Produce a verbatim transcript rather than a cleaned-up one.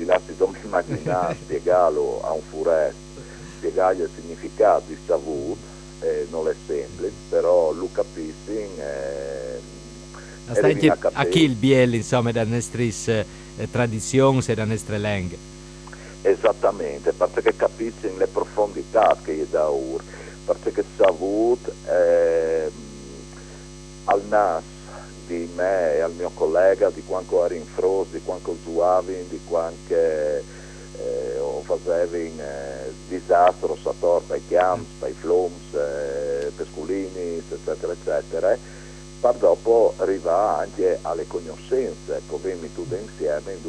si nasce non immaginare, spiegarlo a un furet, spiegargli il significato di savut, eh, non è semplice, però lo capisci eh, e Sta devi a a capire. chi il biel, insomma, da nostre eh, tradizioni e da nostre lingue. Esattamente, perché capisci le profondità che gli dà ur, perché savut eh, al nas di me e al mio collega di quanto ero in fros, di quanto zuavin, di quanto eh, o facevi eh, disastro a torta ai chiams, ai flums, eh, pesculini, eccetera, eccetera. Per dopo arriva anche alle conoscenze, come tutte insieme, in